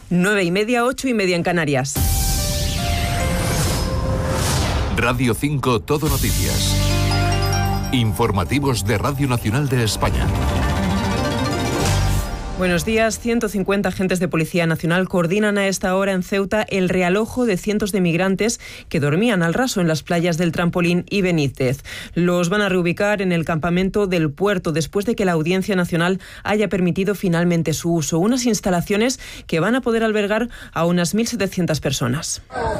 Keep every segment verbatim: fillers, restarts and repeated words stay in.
Nueve y media, ocho y media en Canarias. Radio cinco Todo Noticias. Informativos de Radio Nacional de España. Buenos días. ciento cincuenta agentes de Policía Nacional coordinan a esta hora en Ceuta el realojo de cientos de migrantes que dormían al raso en las playas del Trampolín y Benítez. Los van a reubicar en el campamento del puerto después de que la Audiencia Nacional haya permitido finalmente su uso. Unas instalaciones que van a poder albergar a unas mil setecientas personas.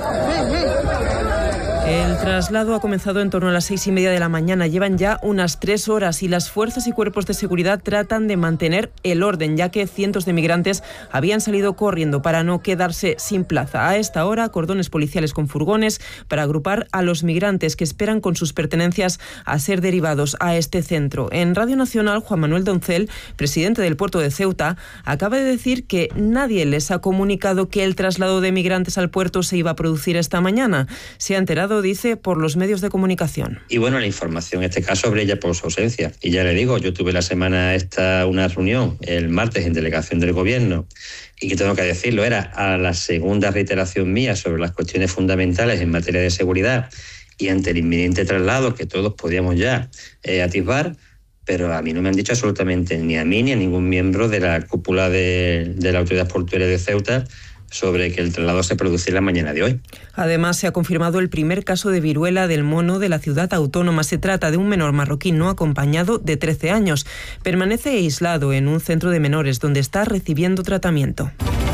El traslado ha comenzado en torno a las seis y media de la mañana. Llevan ya unas tres horas y las fuerzas y cuerpos de seguridad tratan de mantener el orden, ya que cientos de migrantes habían salido corriendo para no quedarse sin plaza. A esta hora, cordones policiales con furgones para agrupar a los migrantes que esperan con sus pertenencias a ser derivados a este centro. En Radio Nacional, Juan Manuel Doncel, presidente del puerto de Ceuta, acaba de decir que nadie les ha comunicado que el traslado de migrantes al puerto se iba a producir esta mañana. Se ha enterado, dice, por los medios de comunicación. Y bueno, la información en este caso brilla por su ausencia. Y ya le digo, yo tuve la semana esta una reunión el martes en delegación del gobierno y que tengo que decirlo, era a la segunda reiteración mía sobre las cuestiones fundamentales en materia de seguridad y ante el inminente traslado que todos podíamos ya eh, atisbar, pero a mí no me han dicho absolutamente ni a mí ni a ningún miembro de la cúpula de, de la Autoridad Portuaria de Ceuta sobre que el traslado se produciera la mañana de hoy. Además, se ha confirmado el primer caso de viruela del mono de la ciudad autónoma. Se trata de un menor marroquí no acompañado de trece años. Permanece aislado en un centro de menores donde está recibiendo tratamiento.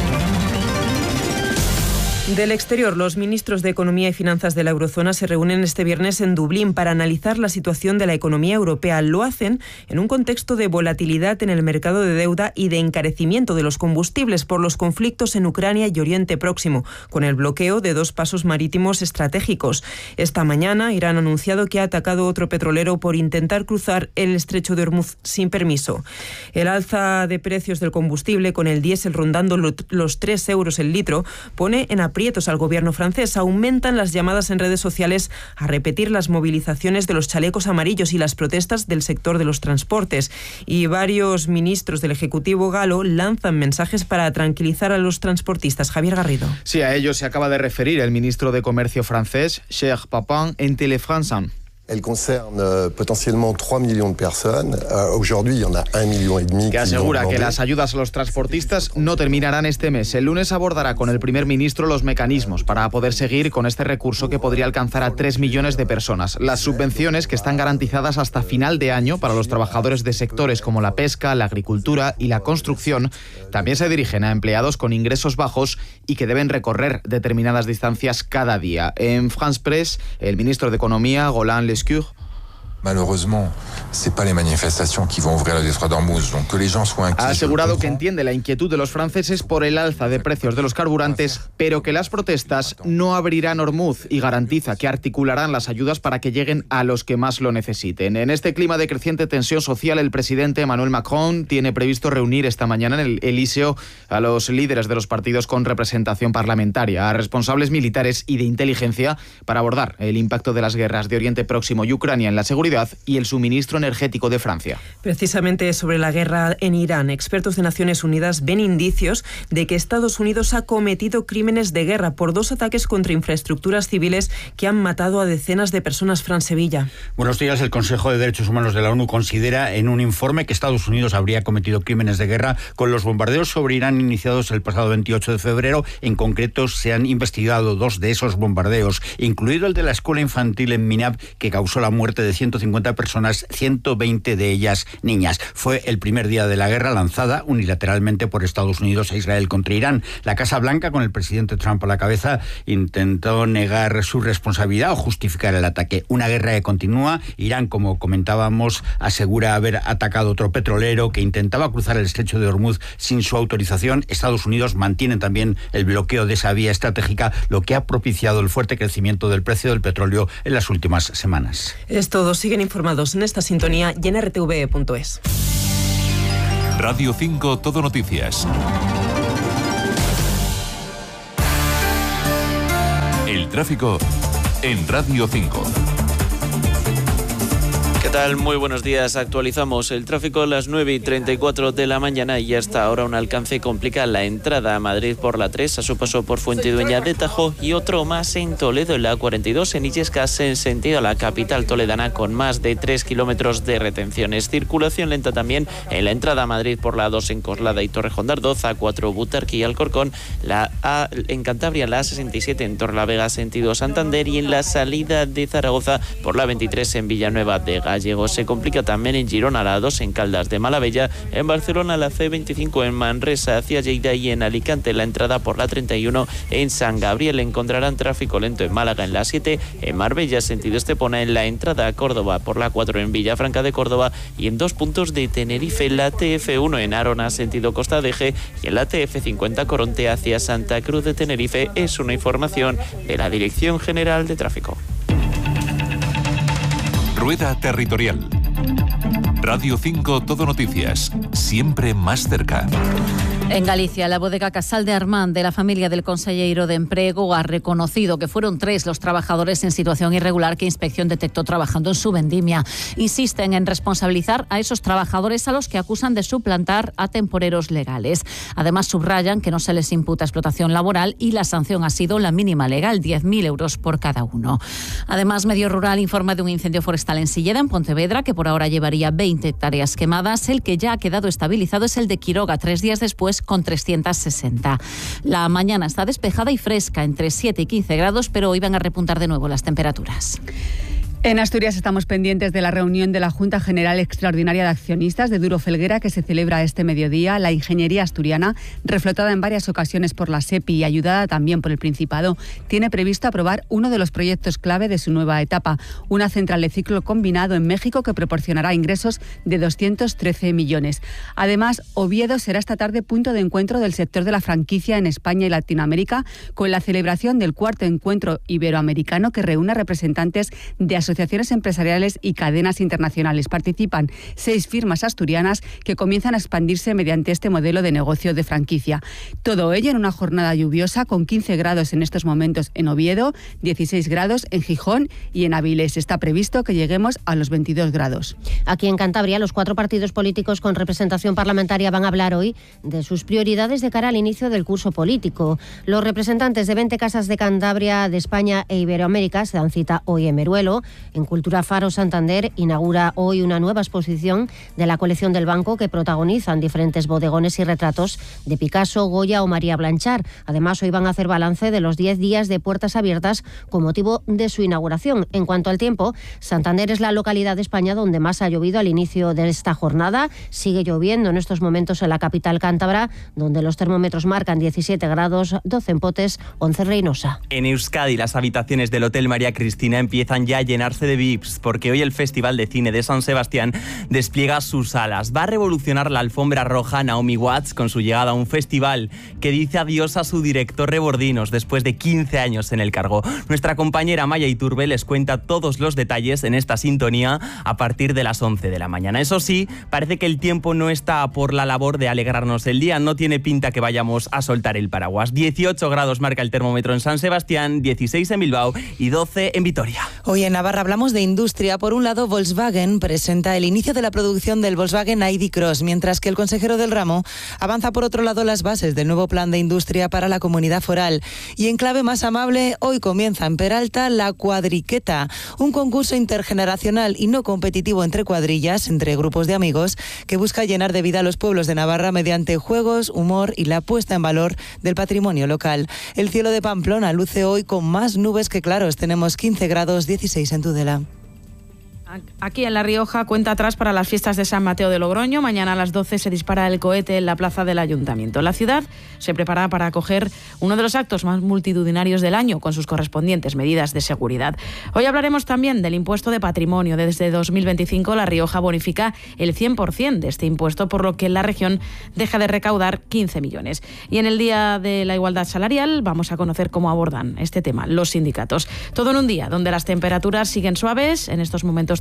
Del exterior, los ministros de Economía y Finanzas de la Eurozona se reúnen este viernes en Dublín para analizar la situación de la economía europea. Lo hacen en un contexto de volatilidad en el mercado de deuda y de encarecimiento de los combustibles por los conflictos en Ucrania y Oriente Próximo, con el bloqueo de dos pasos marítimos estratégicos. Esta mañana, Irán ha anunciado que ha atacado otro petrolero por intentar cruzar el estrecho de Hormuz sin permiso. El alza de precios del combustible, con el diésel rondando los tres euros el litro, pone en aprietos al gobierno francés. Aumentan las llamadas en redes sociales a repetir las movilizaciones de los chalecos amarillos y las protestas del sector de los transportes. Y varios ministros del Ejecutivo galo lanzan mensajes para tranquilizar a los transportistas. Javier Garrido. Sí, a ello se acaba de referir el ministro de Comercio francés, Cher Papin, en Telefrance. Elle concerne potentiellement trois millions de personnes. Uh, Aujourd'hui, il y en a un million et demi. Que asegura que las ayudas a los transportistas no terminarán este mes. El lunes abordará con el primer ministro los mecanismos para poder seguir con este recurso que podría alcanzar a tres millones de personas. Las subvenciones, que están garantizadas hasta final de año para los trabajadores de sectores como la pesca, la agricultura y la construcción, también se dirigen a empleados con ingresos bajos y que deben recorrer determinadas distancias cada día. En France Press, el ministro de Economía, Roland Lescure, Malheureusement, c'est pas les manifestations qui vont ouvrir le détroit d'Ormuz, donc que les gens soient inquiets. Ha asegurado que entiende la inquietud de los franceses por el alza de precios de los carburantes, pero que las protestas no abrirán Hormuz y garantiza que articularán las ayudas para que lleguen a los que más lo necesiten. En este clima de creciente tensión social, el presidente Emmanuel Macron tiene previsto reunir esta mañana en el Elíseo a los líderes de los partidos con representación parlamentaria, a responsables militares y de inteligencia para abordar el impacto de las guerras de Oriente Próximo y Ucrania en la seguridad y el suministro energético de Francia. Precisamente sobre la guerra en Irán, expertos de Naciones Unidas ven indicios de que Estados Unidos ha cometido crímenes de guerra por dos ataques contra infraestructuras civiles que han matado a decenas de personas. Fran Sevilla. Buenos días. El Consejo de Derechos Humanos de la ONU considera en un informe que Estados Unidos habría cometido crímenes de guerra con los bombardeos sobre Irán iniciados el pasado veintiocho de febrero. En concreto, se han investigado dos de esos bombardeos, incluido el de la escuela infantil en Minab, que causó la muerte de ciento cincuenta personas, ciento veinte de ellas niñas. Fue el primer día de la guerra lanzada unilateralmente por Estados Unidos a Israel contra Irán. La Casa Blanca, con el presidente Trump a la cabeza, intentó negar su responsabilidad o justificar el ataque. Una guerra que continúa. Irán, como comentábamos, asegura haber atacado otro petrolero que intentaba cruzar el estrecho de Hormuz sin su autorización. Estados Unidos mantiene también el bloqueo de esa vía estratégica, lo que ha propiciado el fuerte crecimiento del precio del petróleo en las últimas semanas. Es todo. Siguen informados en esta sintonía y en R T V E punto es. Radio cinco Todo Noticias. El tráfico en Radio cinco. tal? Muy buenos días. Actualizamos el tráfico a las nueve y treinta y cuatro de la mañana y hasta ahora un alcance complica la entrada a Madrid por la tres a su paso por Fuentidueña de Tajo y otro más en Toledo en la cuarenta y dos en Illescas en sentido a la capital toledana con más de tres kilómetros de retenciones. Circulación lenta también en la entrada a Madrid por la dos en Coslada y Torrejón de Ardoz, A cuatro Butarque y Alcorcón, la A en Cantabria, la A sesenta y siete en Torrelavega sentido Santander y en la salida de Zaragoza por la veintitrés en Villanueva de Gallegos. Se complica también en Girona, la dos en Caldas de Malavella, en Barcelona la C veinticinco en Manresa hacia Lleida y en Alicante la entrada por la treinta y uno en San Gabriel. Encontrarán tráfico lento en Málaga en la siete, en Marbella sentido Estepona, en la entrada a Córdoba por la cuatro en Villafranca de Córdoba y en dos puntos de Tenerife, la T F uno en Arona sentido Costa de Eje y en la T F cincuenta Coronte hacia Santa Cruz de Tenerife. Es una información de la Dirección General de Tráfico. Rueda Territorial. Radio cinco Todo Noticias, siempre más cerca. En Galicia, la bodega Casal de Armán de la familia del conselleiro de Emprego ha reconocido que fueron tres los trabajadores en situación irregular que Inspección detectó trabajando en su vendimia. Insisten en responsabilizar a esos trabajadores a los que acusan de suplantar a temporeros legales. Además, subrayan que no se les imputa explotación laboral y la sanción ha sido la mínima legal, diez mil euros por cada uno. Además, Medio Rural informa de un incendio forestal en Silleda, en Pontevedra, que por ahora llevaría veinte hectáreas quemadas. El que ya ha quedado estabilizado es el de Quiroga, tres días después, con trescientas sesenta. La mañana está despejada y fresca, entre siete y quince grados, pero hoy van a repuntar de nuevo las temperaturas. En Asturias estamos pendientes de la reunión de la Junta General Extraordinaria de Accionistas de Duro Felguera que se celebra este mediodía. La ingeniería asturiana, reflotada en varias ocasiones por la SEPI y ayudada también por el Principado, tiene previsto aprobar uno de los proyectos clave de su nueva etapa, una central de ciclo combinado en México que proporcionará ingresos de doscientos trece millones. Además, Oviedo será esta tarde punto de encuentro del sector de la franquicia en España y Latinoamérica, con la celebración del cuarto encuentro iberoamericano que reúne a representantes de asociaciones asociaciones empresariales y cadenas internacionales. Participan seis firmas asturianas que comienzan a expandirse mediante este modelo de negocio de franquicia. Todo ello en una jornada lluviosa con quince grados en estos momentos en Oviedo, dieciséis grados en Gijón y en Avilés. Está previsto que lleguemos a los veintidós grados. Aquí en Cantabria, los cuatro partidos políticos con representación parlamentaria van a hablar hoy de sus prioridades de cara al inicio del curso político. Los representantes de veinte casas de Cantabria, de España e Iberoamérica se dan cita hoy en Meruelo. En Cultura Faro Santander inaugura hoy una nueva exposición de la colección del Banco que protagonizan diferentes bodegones y retratos de Picasso, Goya o María Blanchard. Además, hoy van a hacer balance de los diez días de puertas abiertas con motivo de su inauguración. En cuanto al tiempo, Santander es la localidad de España donde más ha llovido al inicio de esta jornada. Sigue lloviendo en estos momentos en la capital cántabra, donde los termómetros marcan diecisiete grados, doce en Potes, once en Reynosa. En Euskadi, las habitaciones del Hotel María Cristina empiezan ya a llenarse de V I Ps, porque hoy el Festival de Cine de San Sebastián despliega sus salas. Va a revolucionar la alfombra roja Naomi Watts con su llegada a un festival que dice adiós a su director Rebordinos después de quince años en el cargo. Nuestra compañera Maya Iturbe les cuenta todos los detalles en esta sintonía a partir de las once de la mañana. Eso sí, parece que el tiempo no está por la labor de alegrarnos el día. No tiene pinta que vayamos a soltar el paraguas. dieciocho grados marca el termómetro en San Sebastián, dieciséis en Bilbao y doce en Vitoria. Hoy en Navarra hablamos de industria. Por un lado, Volkswagen presenta el inicio de la producción del Volkswagen I D Cross, mientras que el consejero del ramo avanza por otro lado las bases del nuevo plan de industria para la comunidad foral. Y en clave más amable, hoy comienza en Peralta la Cuadriqueta, un concurso intergeneracional y no competitivo entre cuadrillas, entre grupos de amigos, que busca llenar de vida a los pueblos de Navarra mediante juegos, humor y la puesta en valor del patrimonio local. El cielo de Pamplona luce hoy con más nubes que claros. Tenemos quince grados, dieciséis en Tudela. Aquí en La Rioja, cuenta atrás para las fiestas de San Mateo de Logroño. Mañana a las doce se dispara el cohete en la plaza del Ayuntamiento. La ciudad se prepara para acoger uno de los actos más multitudinarios del año, con sus correspondientes medidas de seguridad. Hoy hablaremos también del impuesto de patrimonio. Desde dos mil veinticinco, La Rioja bonifica el cien por ciento de este impuesto, por lo que la región deja de recaudar quince millones. Y en el Día de la Igualdad Salarial vamos a conocer cómo abordan este tema los sindicatos. Todo en un día donde las temperaturas siguen suaves. En estos momentos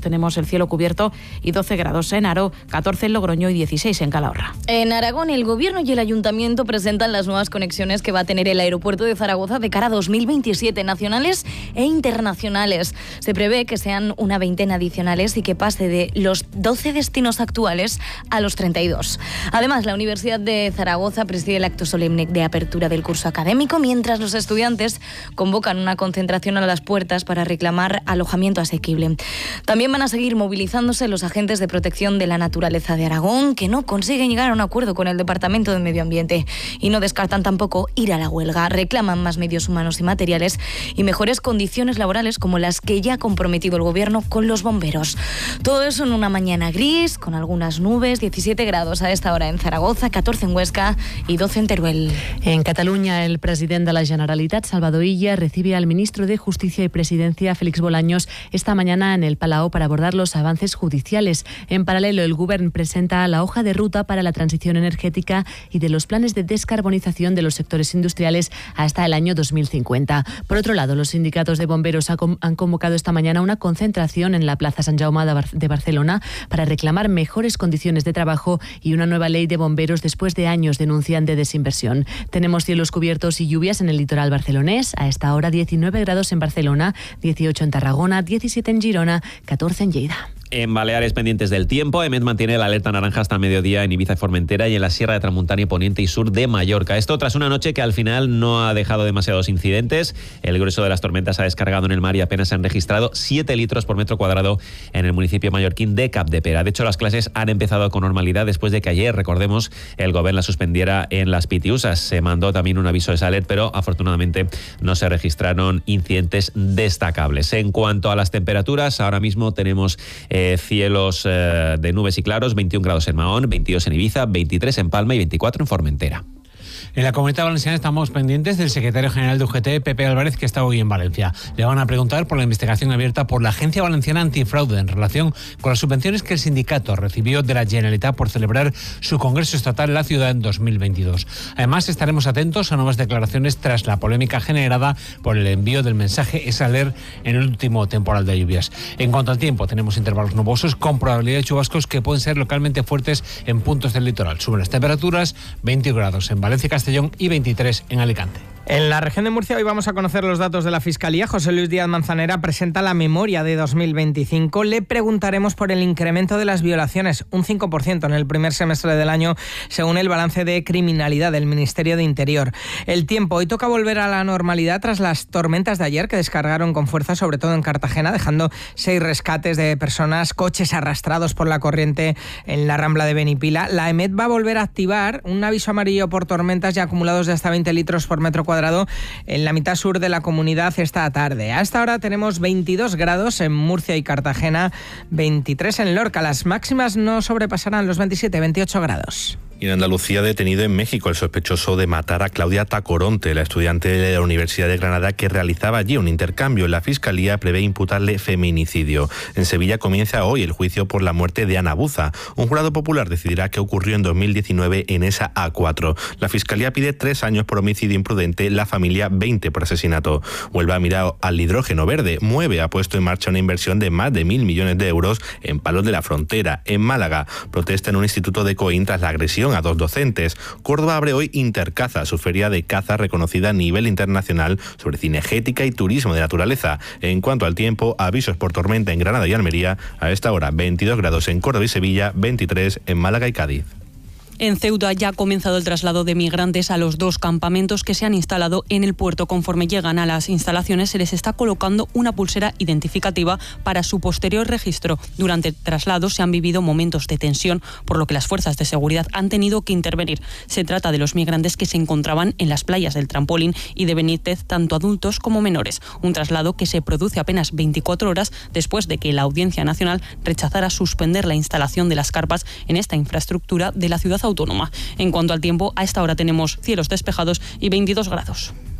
tenemos el cielo cubierto y doce grados en Haro, catorce en Logroño y dieciséis en Calahorra. En Aragón, el Gobierno y el Ayuntamiento presentan las nuevas conexiones que va a tener el aeropuerto de Zaragoza de cara a dos mil veintisiete, nacionales e internacionales. Se prevé que sean una veintena adicionales y que pase de los doce destinos actuales a los treinta y dos. Además, la Universidad de Zaragoza preside el acto solemne de apertura del curso académico, mientras los estudiantes convocan una concentración a las puertas para reclamar alojamiento asequible. También van a seguir movilizándose los agentes de protección de la naturaleza de Aragón, que no consiguen llegar a un acuerdo con el Departamento de Medio Ambiente y no descartan tampoco ir a la huelga. Reclaman más medios humanos y materiales y mejores condiciones laborales como las que ya ha comprometido el Gobierno con los bomberos. Todo eso en una mañana gris, con algunas nubes, diecisiete grados a esta hora en Zaragoza, catorce en Huesca y doce en Teruel. En Cataluña, el presidente de la Generalitat, Salvador Illa, recibe al ministro de Justicia y Presidencia, Félix Bolaños, esta mañana en el Palau para abordar los avances judiciales. En paralelo, el Govern presenta la hoja de ruta para la transición energética y de los planes de descarbonización de los sectores industriales hasta el año dos mil cincuenta. Por otro lado, los sindicatos de bomberos han convocado esta mañana una concentración en la Plaza Sant Jaume de Barcelona para reclamar mejores condiciones de trabajo y una nueva ley de bomberos después de años denuncian de desinversión. Tenemos cielos cubiertos y lluvias en el litoral barcelonés. A esta hora diecinueve grados en Barcelona, dieciocho en Tarragona, diecisiete en Girona, catorce en Lleida. En Baleares, pendientes del tiempo, EMET mantiene la alerta naranja hasta mediodía en Ibiza y Formentera y en la Sierra de Tramontana y Poniente y Sur de Mallorca. Esto tras una noche que al final no ha dejado demasiados incidentes. El grueso de las tormentas ha descargado en el mar y apenas se han registrado siete litros por metro cuadrado en el municipio mallorquín de Capdepera. De hecho, las clases han empezado con normalidad después de que ayer, recordemos, el Gobierno las suspendiera en las Pitiusas. Se mandó también un aviso de Saler, pero afortunadamente no se registraron incidentes destacables. En cuanto a las temperaturas, ahora mismo tenemos eh, cielos eh, de nubes y claros, veintiún grados en Mahón, veintidós en Ibiza, veintitrés en Palma y veinticuatro en Formentera. En la Comunidad Valenciana estamos pendientes del secretario general de U G T, Pepe Álvarez, que está hoy en Valencia. Le van a preguntar por la investigación abierta por la Agencia Valenciana Antifraude en relación con las subvenciones que el sindicato recibió de la Generalitat por celebrar su Congreso Estatal en la ciudad en dos mil veintidós. Además, estaremos atentos a nuevas declaraciones tras la polémica generada por el envío del mensaje Esaler en el último temporal de lluvias. En cuanto al tiempo, tenemos intervalos nubosos con probabilidad de chubascos que pueden ser localmente fuertes en puntos del litoral. Suben las temperaturas, veinte grados en Valencia, Castellón y veintitrés en Alicante. En la región de Murcia hoy vamos a conocer los datos de la Fiscalía. José Luis Díaz Manzanera presenta la memoria de dos mil veinticinco. Le preguntaremos por el incremento de las violaciones, un cinco por ciento en el primer semestre del año, según el balance de criminalidad del Ministerio de Interior. El tiempo, hoy toca volver a la normalidad tras las tormentas de ayer que descargaron con fuerza, sobre todo en Cartagena, dejando seis rescates de personas, coches arrastrados por la corriente en la Rambla de Benipila. La EMET va a volver a activar un aviso amarillo por tormentas y acumulados de hasta veinte litros por metro cuadrado en la mitad sur de la comunidad esta tarde. A esta hora tenemos veintidós grados en Murcia y Cartagena, veintitrés en Lorca. Las máximas no sobrepasarán los veintisiete, veintiocho grados. Y en Andalucía, detenido en México el sospechoso de matar a Claudia Tacoronte, la estudiante de la Universidad de Granada que realizaba allí un intercambio. La Fiscalía prevé imputarle feminicidio. En Sevilla comienza hoy el juicio por la muerte de Ana Buza. Un jurado popular decidirá qué ocurrió en dos mil diecinueve en esa A cuatro. La Fiscalía pide tres años por homicidio imprudente, la familia veinte por asesinato. Huelva ha mirado al hidrógeno verde. Mueve ha puesto en marcha una inversión de más de mil millones de euros en Palos de la Frontera. En Málaga protesta en un instituto de Coín tras la agresión a dos docentes. Córdoba abre hoy Intercaza, su feria de caza reconocida a nivel internacional sobre cinegética y turismo de naturaleza. En cuanto al tiempo, avisos por tormenta en Granada y Almería. A esta hora veintidós grados en Córdoba y Sevilla, veintitrés en Málaga y Cádiz. En Ceuta ya ha comenzado el traslado de migrantes a los dos campamentos que se han instalado en el puerto. Conforme llegan a las instalaciones, se les está colocando una pulsera identificativa para su posterior registro. Durante el traslado se han vivido momentos de tensión, por lo que las fuerzas de seguridad han tenido que intervenir. Se trata de los migrantes que se encontraban en las playas del Trampolín y de Benítez, tanto adultos como menores. Un traslado que se produce apenas veinticuatro horas después de que la Audiencia Nacional rechazara suspender la instalación de las carpas en esta infraestructura de la ciudad autónoma. En cuanto al tiempo, a esta hora tenemos cielos despejados y veintidós grados.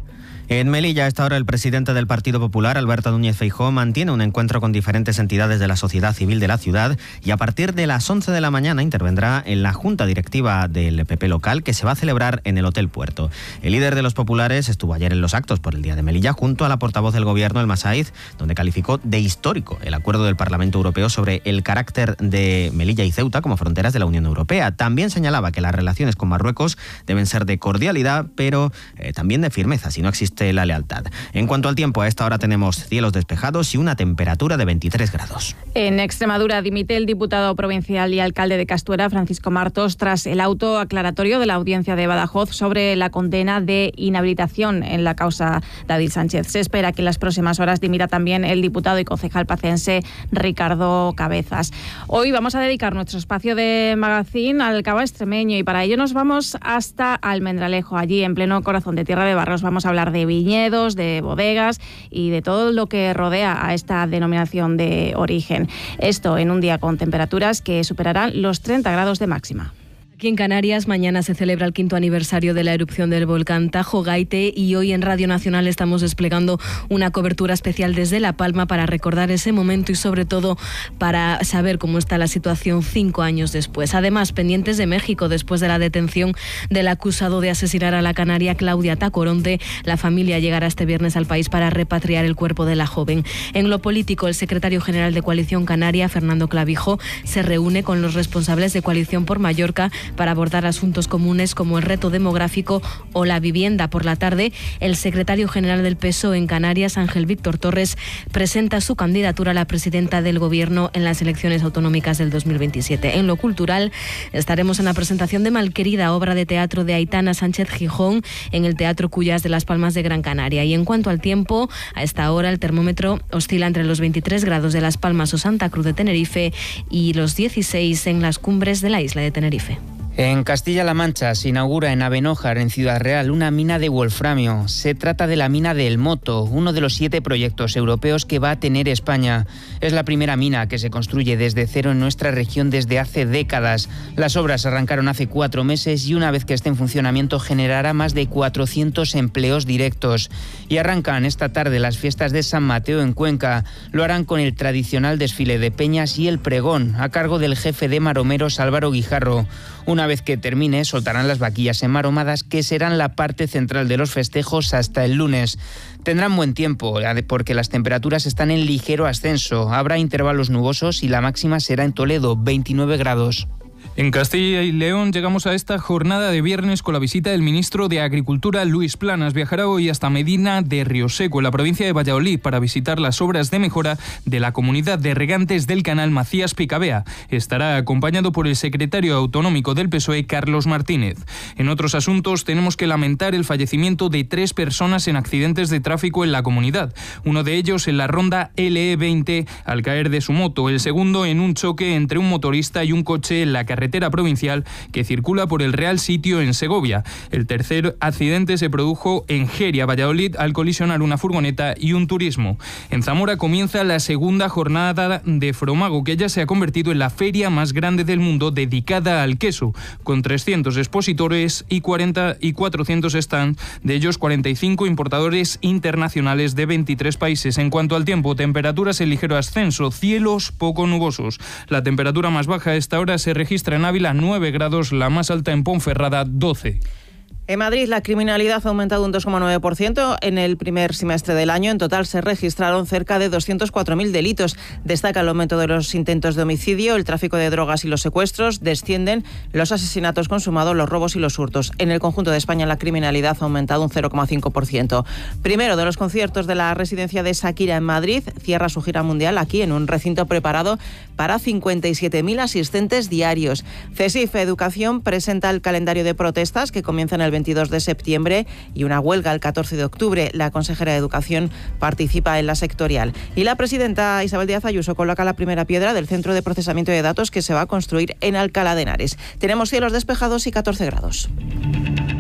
En Melilla, a esta hora, el presidente del Partido Popular, Alberto Núñez Feijóo, mantiene un encuentro con diferentes entidades de la sociedad civil de la ciudad y a partir de las once de la mañana intervendrá en la junta directiva del P P local, que se va a celebrar en el Hotel Puerto. El líder de los populares estuvo ayer en los actos por el Día de Melilla junto a la portavoz del Gobierno, Elma Saiz, donde calificó de histórico el acuerdo del Parlamento Europeo sobre el carácter de Melilla y Ceuta como fronteras de la Unión Europea. También señalaba que las relaciones con Marruecos deben ser de cordialidad, pero eh, también de firmeza, si no existe la lealtad. En cuanto al tiempo, a esta hora tenemos cielos despejados y una temperatura de veintitrés grados. En Extremadura dimite el diputado provincial y alcalde de Castuera, Francisco Martos, tras el auto aclaratorio de la audiencia de Badajoz sobre la condena de inhabilitación en la causa David Sánchez. Se espera que en las próximas horas dimita también el diputado y concejal pacense Ricardo Cabezas. Hoy vamos a dedicar nuestro espacio de magazine al Cabo extremeño y para ello nos vamos hasta Almendralejo. Allí, en pleno corazón de Tierra de Barros, vamos a hablar de viñedos, de bodegas y de todo lo que rodea a esta denominación de origen. Esto en un día con temperaturas que superarán los treinta grados de máxima. Aquí en Canarias mañana se celebra el quinto aniversario de la erupción del volcán Tajo Gaite y hoy en Radio Nacional estamos desplegando una cobertura especial desde La Palma para recordar ese momento y sobre todo para saber cómo está la situación cinco años después. Además, pendientes de México después de la detención del acusado de asesinar a la canaria Claudia Tacoronte, la familia llegará este viernes al país para repatriar el cuerpo de la joven. En lo político, el secretario general de Coalición Canaria, Fernando Clavijo, se reúne con los responsables de Coalición por Mallorca para abordar asuntos comunes como el reto demográfico o la vivienda. Por la tarde, el secretario general del P S O E en Canarias, Ángel Víctor Torres, presenta su candidatura a la presidenta del Gobierno en las elecciones autonómicas del dos mil veintisiete. En lo cultural, estaremos en la presentación de Malquerida, obra de teatro de Aitana Sánchez Gijón, en el Teatro Cuyas de Las Palmas de Gran Canaria. Y en cuanto al tiempo, a esta hora el termómetro oscila entre los veintitrés grados de Las Palmas o Santa Cruz de Tenerife y los dieciséis en las cumbres de la isla de Tenerife. En Castilla-La Mancha se inaugura en Abenójar, en Ciudad Real, una mina de wolframio. Se trata de la mina de El Moto, uno de los siete proyectos europeos que va a tener España. Es la primera mina que se construye desde cero en nuestra región desde hace décadas. Las obras arrancaron hace cuatro meses y una vez que esté en funcionamiento generará más de cuatrocientos empleos directos. Y arrancan esta tarde las fiestas de San Mateo en Cuenca. Lo harán con el tradicional desfile de peñas y el pregón, a cargo del jefe de maromeros Álvaro Guijarro. Una vez que termine, soltarán las vaquillas enmaromadas, que serán la parte central de los festejos hasta el lunes. Tendrán buen tiempo, porque las temperaturas están en ligero ascenso. Habrá intervalos nubosos y la máxima será en Toledo, veintinueve grados. En Castilla y León llegamos a esta jornada de viernes con la visita del ministro de Agricultura, Luis Planas. Viajará hoy hasta Medina de Rioseco, en la provincia de Valladolid, para visitar las obras de mejora de la comunidad de regantes del canal Macías Picabea. Estará acompañado por el secretario autonómico del P S O E, Carlos Martínez. En otros asuntos, tenemos que lamentar el fallecimiento de tres personas en accidentes de tráfico en la comunidad. Uno de ellos en la ronda L E veinte al caer de su moto. El segundo en un choque entre un motorista y un coche en la carretera provincial que circula por el Real Sitio en Segovia. El tercer accidente se produjo en Geria, Valladolid, al colisionar una furgoneta y un turismo. En Zamora comienza la segunda jornada de Fromago, que ya se ha convertido en la feria más grande del mundo dedicada al queso, con trescientos expositores y cuarenta y cuatrocientos stands, de ellos cuarenta y cinco importadores internacionales de veintitrés países. En cuanto al tiempo, temperaturas en ligero ascenso, cielos poco nubosos. La temperatura más baja a esta hora se registra en Ávila, nueve grados, la más alta en Ponferrada, doce. En Madrid, la criminalidad ha aumentado un dos coma nueve por ciento en el primer semestre del año. En total se registraron cerca de doscientos cuatro mil delitos. Destaca el aumento de los intentos de homicidio, el tráfico de drogas y los secuestros. Descienden los asesinatos consumados, los robos y los hurtos. En el conjunto de España, la criminalidad ha aumentado un cero coma cinco por ciento. Primero de los conciertos de la residencia de Shakira en Madrid. Cierra su gira mundial aquí, en un recinto preparado para cincuenta y siete mil asistentes diarios. CESIF Educación presenta el calendario de protestas que comienzan el veintidós de septiembre y una huelga el catorce de octubre. La consejera de Educación participa en la sectorial. Y la presidenta Isabel Díaz Ayuso coloca la primera piedra del centro de procesamiento de datos que se va a construir en Alcalá de Henares. Tenemos cielos despejados y catorce grados.